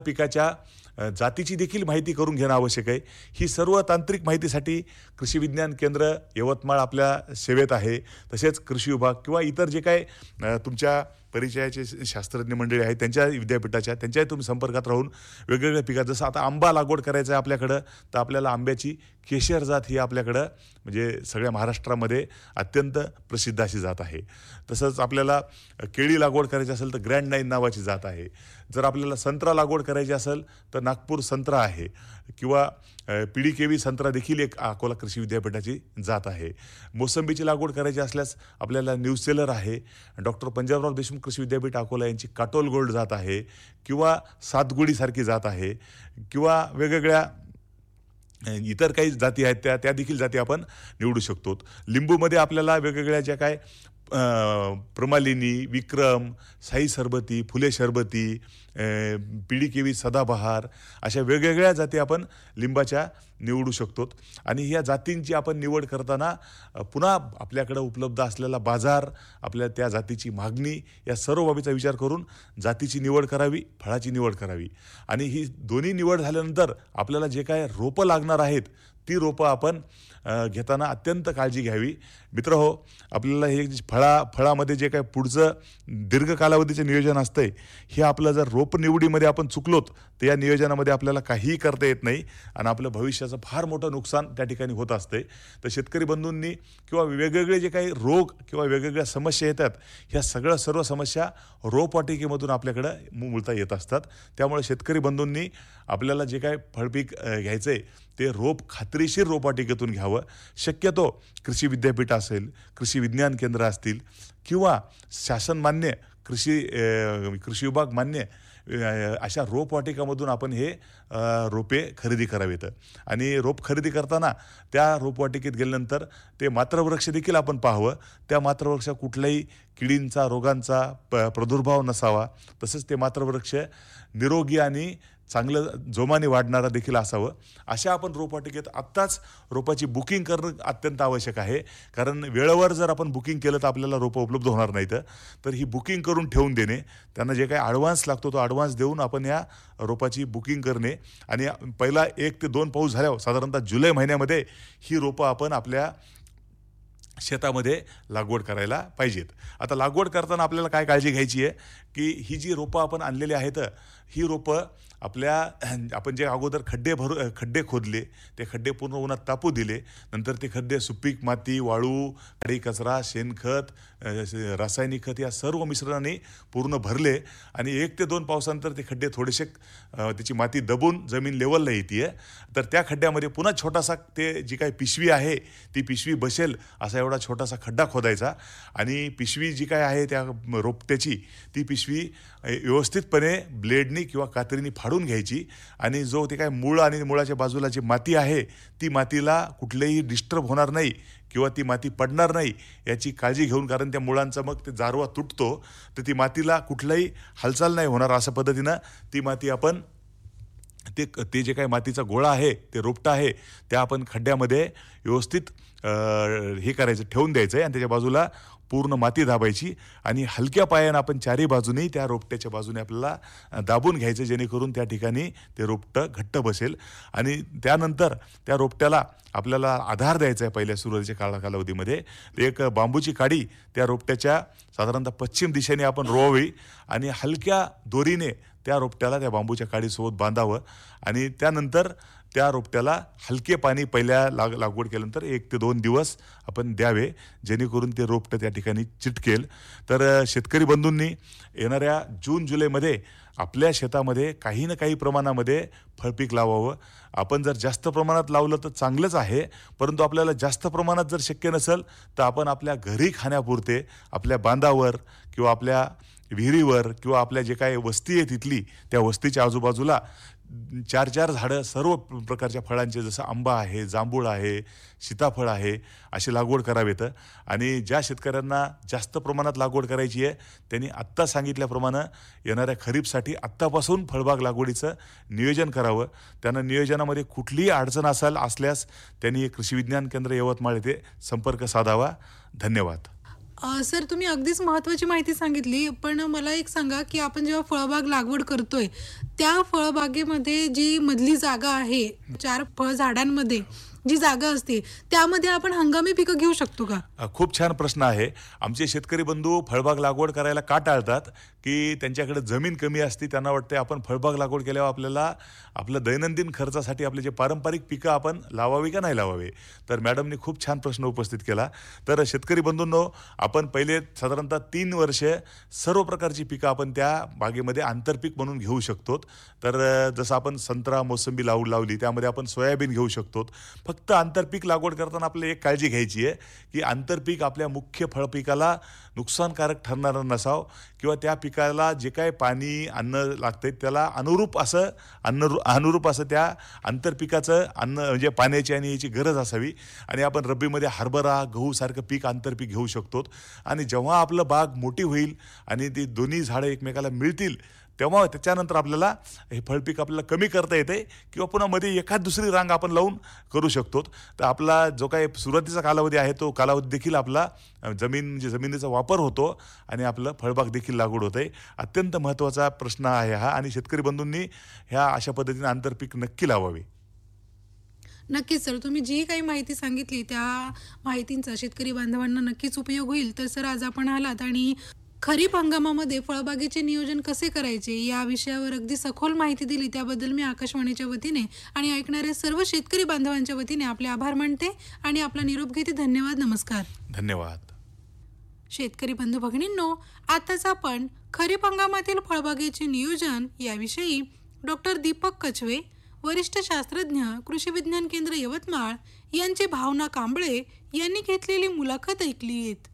पिकाच्या जातीची देखील माहिती करून घेणं आवश्यक आहे. ही सर्व तांत्रिक माहितीसाठी कृषी विज्ञान केंद्र यवतमाळ आपल्या सेवेत आहे. तसेच कृषी विभाग किंवा इतर जे काही तुमच्या परिचयाचे शास्त्रज्ञ मंडळी आहेत त्यांच्या विद्यापीठाच्या त्यांच्याही तुम्ही संपर्कात राहून वेगवेगळ्या पिकात जसं आता आंबा लागवड करायचं आहे आपल्याकडं, तर आपल्याला आंब्याची केशर जात ही आपल्याकडं म्हणजे सगळ्या महाराष्ट्रामध्ये अत्यंत प्रसिद्ध अशी जात आहे. तसंच आपल्याला केळी लागवड करायची असेल तर ग्रँड 9 नावाची जात आहे. जर आपल्याला संत्रा लागवड करायची असेल तर नागपूर संत्रा आहे किंवा PDKV संत्रा देखील एक अकोला कृषी विद्यापीठाची जात आहे. मोसंबीची लागवड करायची असल्यास आपल्याला न्यूसेलर आहे. डॉक्टर पंजाबराव देशमुख कृषी विद्यापीठ अकोला यांची काटोल गोल्ड जात आहे किंवा सातगुडीसारखी जात आहे किंवा वेगवेगळ्या इतर काही जाती आहेत त्या देखील जाती आपण निवडू शकतो. लिंबूमध्ये आपल्याला वेगवेगळ्या ज्या काय प्रमालिनी, विक्रम, साई सरबती, फुले सरबती, PDKV सदाबहार अशा वेगवेगळ्या जाती आपण लिंबाच्या निवडू शकतो. आणि ह्या जातींची आपण निवड करताना पुन्हा आपल्याकडे उपलब्ध असलेला बाजार, आपल्या त्या जातीची मागणी या सर्व बाबीचा विचार करून जातीची निवड करावी, फळाची निवड करावी. आणि ही दोन्ही निवड झाल्यानंतर आपल्याला जे काय रोपं लागणार आहेत ती रोपं आपण घेताना अत्यंत काळजी घ्यावी. मित्रहो, आपल्याला हे फळामध्ये जे काय पुढचं दीर्घ कालावधीचं नियोजन असतंय हे आपलं जर रोप निवडीमध्ये आपण चुकलोत तर या नियोजनामध्ये आपल्याला काहीही करता येत नाही आणि आपलं भविष्याचं फार मोठं नुकसान त्या ठिकाणी होत असते. तर शेतकरी बंधूंनी किंवा वेगवेगळे जे काही रोग किंवा वेगवेगळ्या समस्या येतात ह्या सर्व समस्या रोपवाटिकेमधून आपल्याकडं मूळता येत असतात. त्यामुळे शेतकरी बंधूंनी आपल्याला जे काय फळपीक घ्यायचं आहे ते खात्रीशीर रोपवाटिकेतून घ्यावं. शक्यतो कृषी विद्यापीठ असेल, कृषी विज्ञान केंद्र असतील किंवा शासनमान्य कृषी विभाग मान्य अशा रोपवाटिकामधून आपण हे रोपे खरेदी करावेत. आणि रोप खरेदी करताना त्या रोपवाटिकेत गेल्यानंतर ते मात्रवृक्ष देखील आपण पाहावं. त्या मात्रवृक्षात कुठल्याही किडींचा रोगांचा प्रादुर्भाव नसावा. तसंच ते मात्रवृक्ष निरोगी आणि चांगलं जोमाने वाढणारा देखील असावं. अशा आपण रोपवाटिकेत आत्ताच रोपाची बुकिंग करणं अत्यंत आवश्यक आहे. कारण वेळेवर जर आपण बुकिंग केलं तर आपल्याला रोपं उपलब्ध होणार नाहीत. तर ही बुकिंग करून ठेवून देणे, त्यांना जे काही ॲडव्हान्स लागतो तो ॲडव्हान्स देऊन आपण या रोपाची बुकिंग करणे आणि पहिला 1 ते 2 पाऊस झाल्यावर साधारणतः जुलै महिन्यामध्ये ही रोपं आपण आपल्या शेतामध्ये लागवड करायला पाहिजेत. आता लागवड करताना आपल्याला काय काळजी घ्यायची आहे की ही जी रोपं आपण आणलेली आहेत ही रोपं आपण जे अगोदर खड्डे खोदले, ते खड्डे पूर्ण उन्हात तापू दिले, नंतर ते खड्डे सुपीक माती, वाळू, काडी कचरा, शेणखत, रासायनिक खत या सर्व मिश्रणाने पूर्ण भरले आणि 1 ते 2 पावसानंतर ते खड्डे थोडेसे त्याची माती दबून जमीन लेवलला येते. तर त्या खड्ड्यामध्ये पुन्हा छोटासा ते जी काही पिशवी आहे ती पिशवी बसेल असा एवढा छोटासा खड्डा खोदायचा आणि पिशवी जी काय आहे त्या रोपट्याची ती पिशवी व्यवस्थितपणे ब्लेडनी किंवा कात्रीने फाडून घ्यायची आणि जो ते काय मूळ आणि मुळाच्या बाजूला जी माती आहे ती मातीला कुठलेही डिस्टर्ब होणार नाही किंवा ती माती पडणार नाही याची काळजी घेऊन, कारण त्या मुळांचा मग ते जारवा तुटतो तर ती मातीला कुठलाही हालचाल नाही होणार अशा पद्धतीनं ती माती आपण ते जे काही मातीचा गोळा आहे ते रोपटं आहे त्या आपण खड्ड्यामध्ये व्यवस्थित हे करायचं, ठेवून द्यायचं आहे आणि त्याच्या बाजूला पूर्ण माती दाबायची आणि हलक्या पायानं आपण चारही बाजूनी त्या रोपट्याच्या बाजूने आपल्याला दाबून घ्यायचं जेणेकरून त्या ठिकाणी ते रोपटं घट्ट बसेल. आणि त्यानंतर त्या रोपट्याला आपल्याला आधार द्यायचा आहे. पहिल्या सुरुवातीच्या कालावधीमध्ये एक बांबूची काडी त्या रोपट्याच्या साधारणतः पश्चिम दिशेने आपण रोवावी आणि हलक्या दोरीने त्या रोपट्याला त्या बांबूच्या काडीसोबत बांधावं आणि त्यानंतर त्या रोपट्याला हलके पाणी पहिल्या लागवड केल्यानंतर 1 ते 2 दिवस आपण द्यावे जेणेकरून ते रोपटं त्या ठिकाणी चिटकेल. तर शेतकरी बंधूंनी येणाऱ्या जून-जुलैमध्ये आपल्या शेतामध्ये काही ना काही प्रमाणामध्ये फळपीक लावावं. आपण जर जास्त प्रमाणात लावलं तर चांगलंच आहे, परंतु आपल्याला जास्त प्रमाणात जर शक्य नसेल तर आपण आपल्या घरी खाण्यापुरते आपल्या बांधावर किंवा आपल्या विहिरीवर किंवा आपल्या जे काही वस्ती आहे तिथली त्या वस्तीच्या आजूबाजूला 4-4 झाडं सर्व प्रकारच्या फळांचे जसं आंबा आहे, जांभूळ आहे, सीताफळ आहे अशी लागवड करावेत. आणि ज्या शेतकऱ्यांना जास्त प्रमाणात लागवड करायची आहे त्यांनी आत्ता सांगितल्याप्रमाणे येणाऱ्या खरीपसाठी आत्तापासून फळबाग लागवडीचं नियोजन करावं. त्यांना नियोजनामध्ये कुठलीही अडचण असल्यास त्यांनी कृषी विज्ञान केंद्र यवतमाळ येथे संपर्क साधावा. धन्यवाद. सर तुम्ही अगदीच महत्त्वाची माहिती सांगितली. पण मला एक सांगा, की आपण जेव्हा फळबाग लागवड करतोय, त्या फळबागेमध्ये जी मधली जागा आहे, 4 फळ झाडांमध्ये जी जागा असते, त्यामध्ये आपण हंगामी पिकं घेऊ शकतो का? खूप छान प्रश्न आहे. आमचे शेतकरी बंधू फळबाग लागवड करायला का टाळतात? की त्यांच्याकडे जमीन कमी असते. त्यांना वाटते आपण फळबाग लागवड केल्यावर आपल्याला आपलं दैनंदिन खर्चासाठी आपले जे पारंपरिक पिकं आपण लावावी का नाही लावावे? तर मॅडमनी खूप छान प्रश्न उपस्थित केला. तर शेतकरी बंधूंनो, आपण पहिले साधारणतः 3 वर्ष सर्व प्रकारची पिकं आपण त्या बागेमध्ये आंतरपीक म्हणून घेऊ शकतो. तर जसं आपण संत्रा, मोसंबी लावली, त्यामध्ये आपण सोयाबीन घेऊ शकतो. फक्त आंतरपीक लागवड करताना आपल्याला एक काळजी घ्यायची आहे, की आंतरपीक आपल्या मुख्य फळपिकाला नुकसानकारक ठरणारं नसावं किंवा त्या पिकाला जे काही पाणी, अन्न लागतंय त्याला अनुरूप असं त्या आंतरपिकाचं अन्न म्हणजे पाण्याची आणि याची गरज असावी. आणि आपण रब्बीमध्ये हरभरा, गहूसारखं पीक आंतरपीक घेऊ शकतो. आणि जेव्हा आपलं बाग मोठी होईल आणि ती दोन्ही झाडं एकमेकाला मिळतील, तेव्हा त्याच्यानंतर आपल्याला हे फळपीक आपल्याला कमी करता येते किंवा पुन्हा मध्ये एखाद दुसरी रांग आपण लावून करू शकतो. तर आपला जो काही सुरुवातीचा कालावधी आहे तो कालावधी देखील आपला म्हणजे जमिनीचा वापर होतो आणि आपलं फळबाग देखील लागवड होते. अत्यंत महत्त्वाचा प्रश्न आहे हा आणि शेतकरी बंधूंनी ह्या अशा पद्धतीने आंतरपीक नक्की लावावे. नक्कीच सर. तुम्ही जी काही माहिती सांगितली, त्या माहितींचा शेतकरी बांधवांना नक्कीच उपयोग होईल. तर सर आज आपण आलात आणि खरीप हंगामामध्ये फळबागेचे नियोजन कसे करायचे या विषयावर अगदी सखोल माहिती दिली. त्याबद्दल मी आकाशवाणीच्या वतीने आणि ऐकणाऱ्या सर्व शेतकरी बांधवांच्या वतीने आपले आभार मानते आणि आपला निरोप घेते. धन्यवाद. नमस्कार. धन्यवाद. शेतकरी बंधू भगिनींनो, आताच आपण खरीप हंगामातील फळबागेचे नियोजन याविषयी डॉक्टर दीपक कछवे, वरिष्ठ शास्त्रज्ञ, कृषी विज्ञान केंद्र यवतमाळ यांची भावना कांबळे यांनी घेतलेली मुलाखत ऐकली आहेत.